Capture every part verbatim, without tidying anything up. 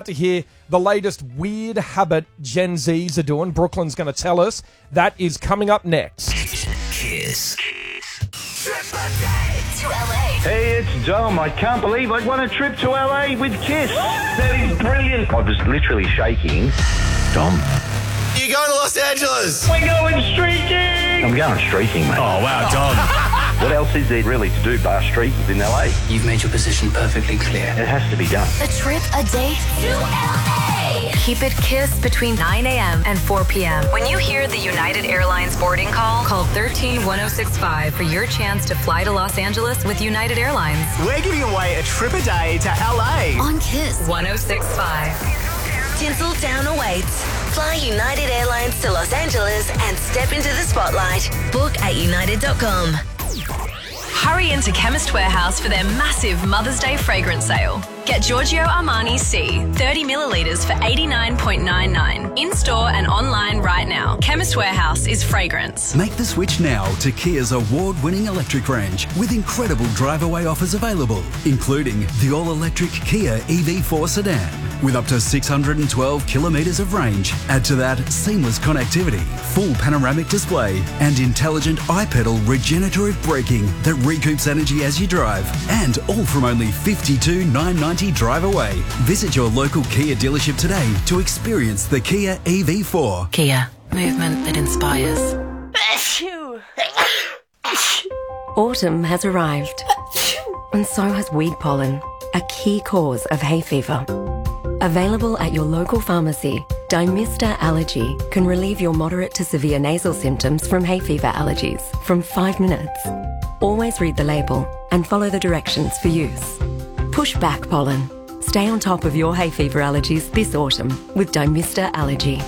to hear the latest weird habit Gen Zs are doing. Brooklyn's going to tell us. That is coming up next. Kiss. To L A. Hey, it's Dom. I can't believe I won a trip to L A with Kiss. That is brilliant. I was literally shaking. Dom. You going to Los Angeles? We're going streaking. I'm going streaking, mate. Oh, wow, Dom. What else is there really to do bar streak in L A? You've made your position perfectly clear. It has to be done. A trip a day to L A. Keep it Kiss between nine a.m. and four p.m. When you hear the United Airlines boarding call, call one three one oh six five for your chance to fly to Los Angeles with United Airlines. We're giving away a trip a day to L A. On Kiss. one oh six five. Tinseltown awaits. Fly United Airlines to Los Angeles and step into the spotlight. Book at united dot com. Hurry into Chemist Warehouse for their massive Mother's Day fragrance sale. Get Giorgio Armani C, thirty millilitres for eighty-nine dollars ninety-nine. In-store and online right now. Chemist Warehouse is fragrance. Make the switch now to Kia's award-winning electric range with incredible drive-away offers available, including the all-electric Kia E V four sedan with up to six hundred twelve kilometres of range. Add to that seamless connectivity, full panoramic display and intelligent iPedal regenerative braking that recoups energy as you drive, and all from only fifty-two thousand nine hundred ninety dollars drive away. Visit your local Kia dealership today to experience the Kia E V four. Kia, movement that inspires. Autumn has arrived, and so has weed pollen, a key cause of hay fever. Available at your local pharmacy, Dymista Allergy can relieve your moderate to severe nasal symptoms from hay fever allergies from five minutes. Always read the label and follow the directions for use. Push back pollen. Stay on top of your hay fever allergies this autumn with Dymista Allergy.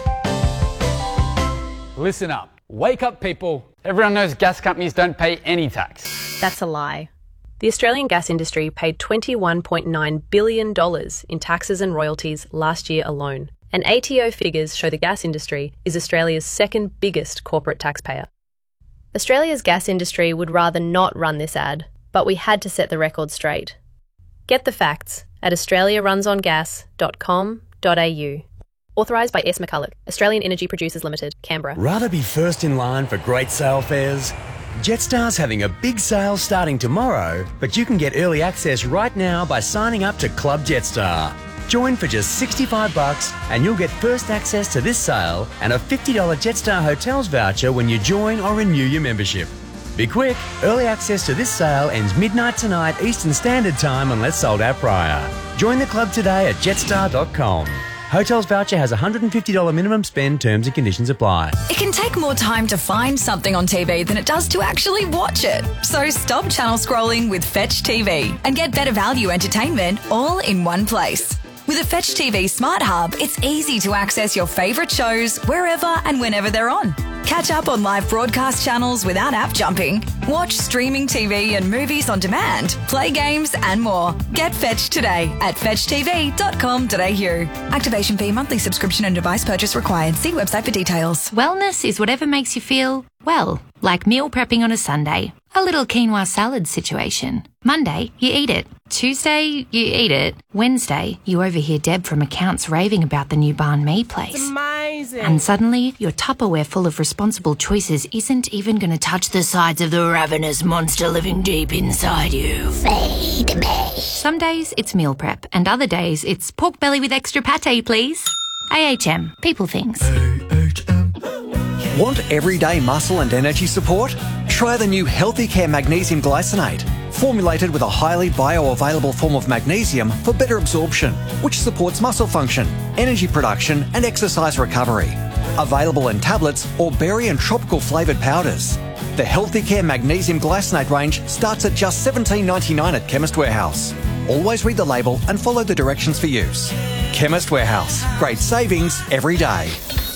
Listen up. Wake up, people. Everyone knows gas companies don't pay any tax. That's a lie. The Australian gas industry paid twenty-one point nine billion dollars in taxes and royalties last year alone. And A T O figures show the gas industry is Australia's second biggest corporate taxpayer. Australia's gas industry would rather not run this ad, but we had to set the record straight. Get the facts at australia runs on gas dot com dot a u. Authorised by S. McCulloch, Australian Energy Producers Limited, Canberra. Rather be first in line for great sale fares? Jetstar's having a big sale starting tomorrow, but you can get early access right now by signing up to Club Jetstar. Join for just sixty-five bucks and you'll get first access to this sale and a fifty dollars Jetstar Hotels voucher when you join or renew your membership. Be quick, early access to this sale ends midnight tonight Eastern Standard Time unless sold out prior. Join the club today at jetstar dot com. Hotels voucher has a one hundred fifty dollars minimum spend, terms and conditions apply. It can take more time to find something on T V than it does to actually watch it. So stop channel scrolling with Fetch T V and get better value entertainment all in one place. With a Fetch T V Smart Hub, it's easy to access your favourite shows wherever and whenever they're on. Catch up on live broadcast channels without app jumping. Watch streaming T V and movies on demand. Play games and more. Get Fetch today at fetch t v dot com dot a u. Activation fee, monthly subscription and device purchase required. See website for details. Wellness is whatever makes you feel, well, like meal prepping on a Sunday. A little quinoa salad situation. Monday, you eat it. Tuesday, you eat it. Wednesday, you overhear Deb from accounts raving about the new banh mi place. It's amazing. And suddenly, your Tupperware full of responsible choices isn't even going to touch the sides of the ravenous monster living deep inside you. Feed me. Some days, it's meal prep, and other days, it's pork belly with extra pate, please. A H M. People things. A H M. Want everyday muscle and energy support? Try the new Healthy Care Magnesium Glycinate, formulated with a highly bioavailable form of magnesium for better absorption, which supports muscle function, energy production and exercise recovery. Available in tablets or berry and tropical flavoured powders. The Healthy Care Magnesium Glycinate range starts at just seventeen ninety-nine at Chemist Warehouse. Always read the label and follow the directions for use. Chemist Warehouse. Great savings every day.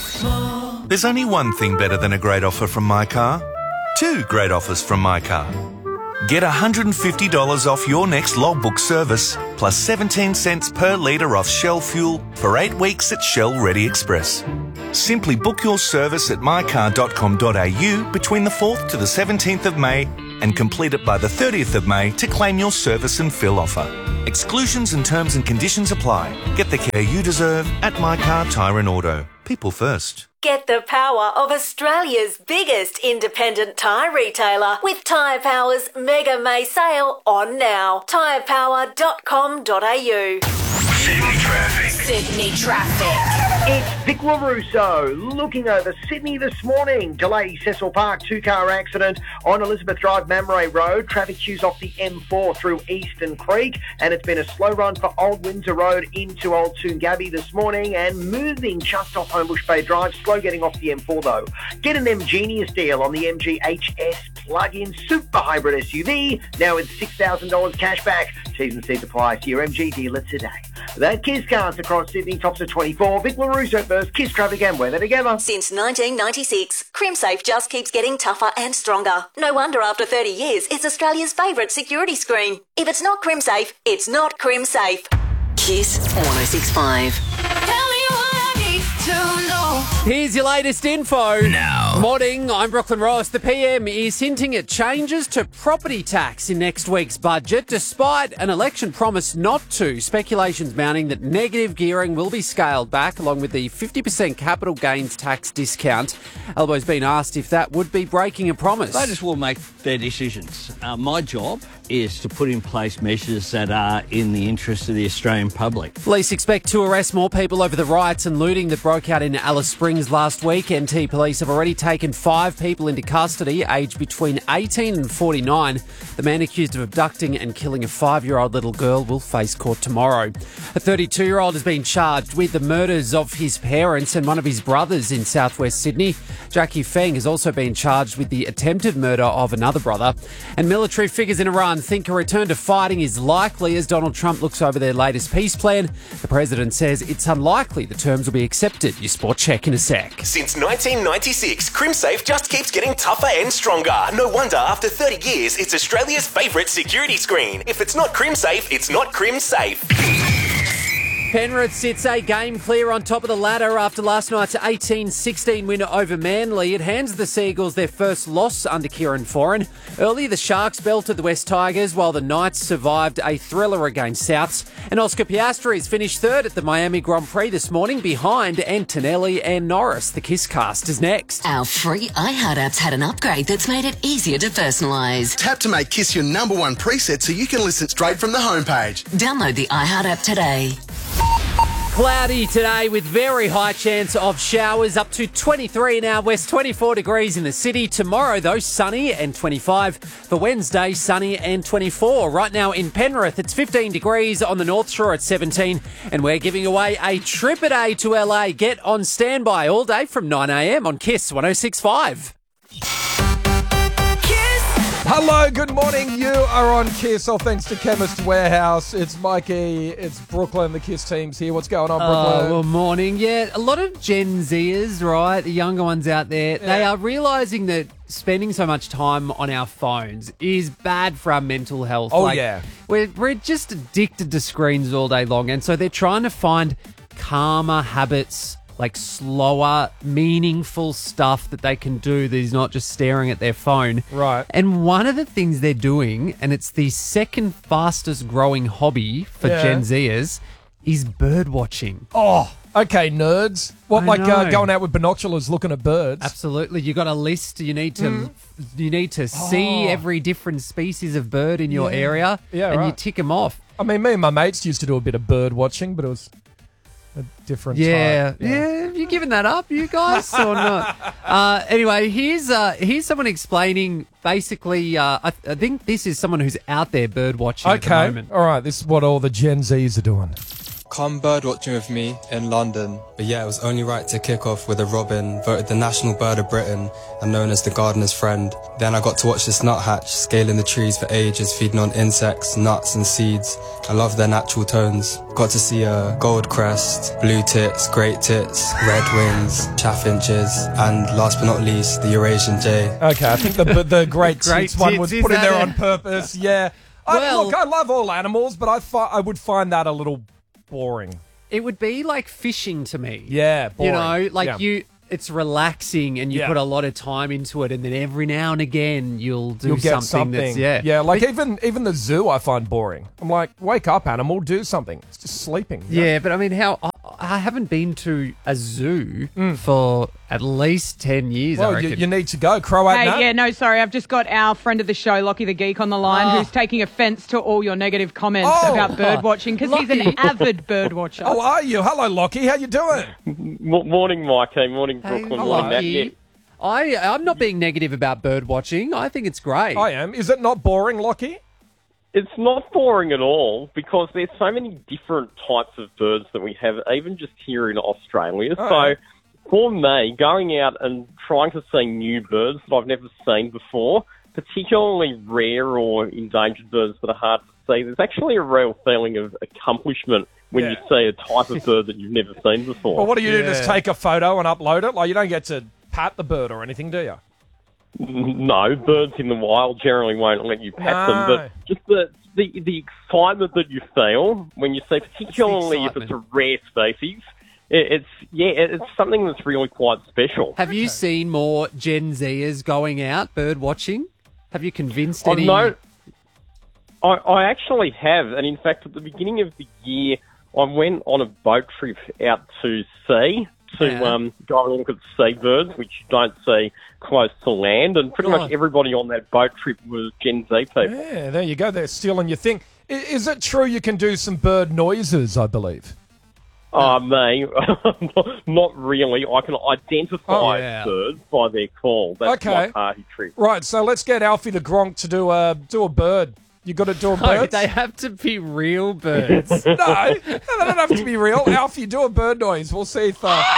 There's only one thing better than a great offer from My Car. Two great offers from My Car. Get one hundred fifty dollars off your next logbook service, plus seventeen cents per litre off Shell fuel for eight weeks at Shell Ready Express. Simply book your service at my car dot com dot a u between the fourth to the seventeenth of May and complete it by the thirtieth of May to claim your service and fill offer. Exclusions and terms and conditions apply. Get the care you deserve at My Car Tyre and Auto. People first. Get the power of Australia's biggest independent tyre retailer with Tyre Power's Mega May sale on now. tyre power dot com dot a u. Sydney traffic. Sydney traffic. It's Vic LaRusso looking over Sydney this morning. Delay Cecil Park, two-car accident on Elizabeth Drive, Mamre Road. Traffic queues off the M four through Eastern Creek. And it's been a slow run for Old Windsor Road into Old Toongabbie this morning. And moving just off Homebush Bay Drive. Slow getting off the M four though. Get an M Genius deal on the M G H S plug-in super hybrid S U V. Now with six thousand dollars cash back. T's and C's apply to your M G dealer today. That Kiss Cars across Sydney tops at twenty-four. Vic LaRusso first. Kiss traffic and weather together. Since nineteen ninety-six, CrimSafe just keeps getting tougher and stronger. No wonder after thirty years, it's Australia's favourite security screen. If it's not CrimSafe, it's not CrimSafe. Kiss one oh six point five. Here's your latest info. Now. Morning, I'm Brooklyn Ross. The P M is hinting at changes to property tax in next week's budget, despite an election promise not to. Speculation's mounting that negative gearing will be scaled back, along with the fifty percent capital gains tax discount. Albo's been asked if that would be breaking a promise. They just will make their decisions. Uh, my job is to put in place measures that are in the interest of the Australian public. Police expect to arrest more people over the riots and looting that broke out in Alice Springs last week. N T police have already taken five people into custody, aged between eighteen and forty-nine. The man accused of abducting and killing a five-year-old little girl will face court tomorrow. A thirty-two-year-old has been charged with the murders of his parents and one of his brothers in southwest Sydney. Jackie Feng has also been charged with the attempted murder of another brother. And military figures in Iran think a return to fighting is likely as Donald Trump looks over their latest peace plan. The president says it's unlikely the terms will be accepted. Your sport check in a sec. Since nineteen ninety-six, CrimSafe just keeps getting tougher and stronger. No wonder after thirty years, it's Australia's favourite security screen. If it's not CrimSafe, it's not CrimSafe. Penrith sits a game clear on top of the ladder after last night's eighteen sixteen win over Manly. It hands the Seagulls their first loss under Kieran Foran. Early, the Sharks belted the West Tigers, while the Knights survived a thriller against Souths. And Oscar Piastri finished third at the Miami Grand Prix this morning, behind Antonelli and Norris. The Kiss Cast is next. Our free iHeart app's had an upgrade that's made it easier to personalise. Tap to make Kiss your number one preset so you can listen straight from the homepage. Download the iHeart app today. Cloudy today with very high chance of showers, up to twenty-three in our west, twenty-four degrees in the city. Tomorrow, though, sunny and twenty-five. For Wednesday, sunny and twenty-four. Right now in Penrith, it's fifteen degrees, on the North Shore at seventeen. And we're giving away a trip a day to L A. Get on standby all day from nine a.m. on Kiss one oh six point five. Hello, good morning. You are on Kiss, all thanks to Chemist Warehouse. It's Mikey, it's Brooklyn, the Kiss team's here. What's going on, Brooklyn? Oh, well, morning. Yeah, a lot of Gen Zers, right, the younger ones out there, yeah. They are realising that spending so much time on our phones is bad for our mental health. Oh, like, yeah. We're, we're just addicted to screens all day long, and so they're trying to find calmer habits, like slower, meaningful stuff that they can do that is not just staring at their phone. Right. And one of the things they're doing, and it's the second fastest growing hobby for Yeah. Gen Zers, is bird watching. Oh, okay, nerds. What, I like uh, know. going out with binoculars looking at birds? Absolutely. You got a list. You need to Mm. you need to see Oh. every different species of bird in your Yeah. area, Yeah, and you right. tick them off. I mean, me and my mates used to do a bit of bird watching, but it was a different Yeah, type. yeah. Have you given that up, you guys, or not? Uh, anyway, here's uh, here's someone explaining. Basically, uh, I, th- I think this is someone who's out there bird watching at the Okay, moment. all right. This is what all the Gen Zs are doing. Come bird watching with me in London. But yeah, it was only right to kick off with a robin, voted the national bird of Britain and known as the gardener's friend. Then I got to watch this nuthatch scaling the trees for ages, feeding on insects, nuts and seeds. I love their natural tones. Got to see a gold crest, blue tits, great tits, red wings, chaffinches, and last but not least, the Eurasian jay. Okay, I think the the great, Great tits one tits, was is put in that there it? on purpose. Yeah. I, Well- look, I love all animals, but I fi- I would find that a little boring. It would be like fishing to me. Yeah, boring. You know, like Yeah. you, it's relaxing and you Yeah. put a lot of time into it, and then every now and again you'll do You'll get something, something. that's yeah, yeah. Like even even the zoo, I find boring. I'm like, wake up, animal, do something. It's just sleeping. you know? yeah. But I mean, how I, I haven't been to a zoo for at least ten years. I Well, reckon. you, you need to go. Croat Hey, nut. yeah, no, sorry. I've just got our friend of the show, Lockie the Geek, on the line, Oh. who's taking offence to all your negative comments Oh. about bird watching because he's an Lockie. avid bird watcher. How are you? Hello, Lockie. How you doing? M- morning, Mikey. Morning, Brooklyn. Morning, Matt. Yeah. I I'm not being negative about bird watching. I think it's great. I am. Is it not boring, Lockie? It's not boring at all because there's so many different types of birds that we have, even just here in Australia. Oh, so yeah. for me, going out and trying to see new birds that I've never seen before, particularly rare or endangered birds that are hard to see, there's actually a real feeling of accomplishment when you Yeah. see a type of bird that you've never seen before. Well, what do you do? Just take a photo and upload it? Like, you don't get to pat the bird or anything, do you? No, birds in the wild generally won't let you pet them, No. but just the, the the excitement that you feel when you see, particularly if it's a rare species, it, it's yeah, it, it's something that's really quite special. Have you seen more Gen Zers going out bird watching? Have you convinced I any? know, I, I actually have, and in fact, at the beginning of the year, I went on a boat trip out to sea to Yeah. um, go and look at seabirds, which you don't see close to land, and pretty Oh. much everybody on that boat trip was Gen Z people. Yeah, there you go. They're stealing your thing. I- Is it true you can do some bird noises, I believe? Oh, me, not, not really. I can identify Oh, yeah. birds by their call. That's Okay. my party trick. Right, so let's get Alfie the Gronk to do a, do a bird. You got to do a No, bird? they have to be real birds. no, they don't have to be real. Alfie, do a bird noise. We'll see if... Uh,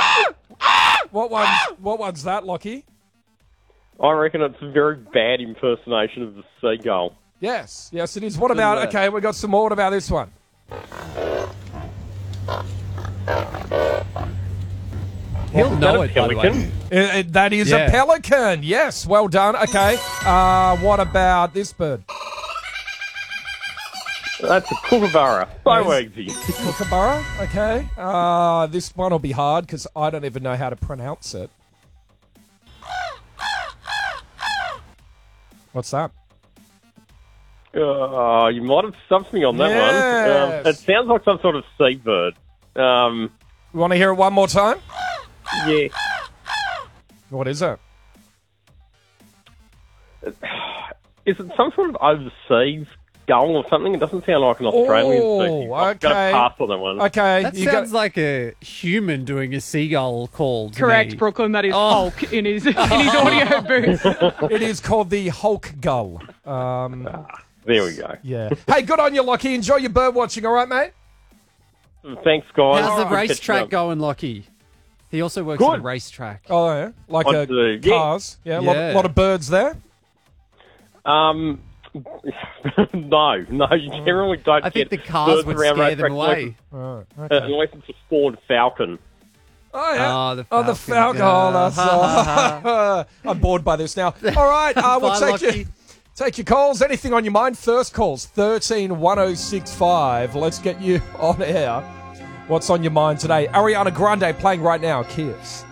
what one's, what one's that, Lockie? I reckon it's a very bad impersonation of the seagull. Yes, yes it is. What about... Okay, we got some more. What about this one? He'll know it, by the way. Pelican? Uh, uh, that is Yeah. a pelican. Yes, well done. Okay, uh, what about this bird? That's a kookaburra. So Yes. easy. Kookaburra. Okay. Uh, this one will be hard because I don't even know how to pronounce it. What's that? Uh, you might have stumped me on that Yes. one. Um, it sounds like some sort of seabird. Um, You want to hear it one more time? yeah. What is it? Is it some sort of overseas gull or something? It doesn't sound like an Australian Oh, species. I'm going okay. to pass on that one. Okay. That you sounds got- like a human doing a seagull call. To Correct, me. Brooklyn. That is Oh. Hulk in his in his audio booth. It is called the Hulk gull. Um, There we go. yeah. Hey, good on you, Lockie. Enjoy your bird watching, all right, mate? Thanks, guys. How's the Good catching racetrack up. going, Lockie? He also works Good. at a racetrack. Oh, yeah. Like I uh, do, yeah. cars. Yeah, a lot, Yeah. lot of birds there. Um, no, no, you generally don't I think get the cars birds would around scare them racetracks away. Right, Unless, uh, unless it's a spawned falcon. Oh, yeah. Oh, the Oh, the falcon. falcon. Oh, that's, uh, I'm bored by this now. All right, uh, we'll Bye, take you. Lockie. Take your calls. Anything on your mind? First calls, thirteen one oh six five. Let's get you on air. What's on your mind today? Ariana Grande playing right now. Kiss.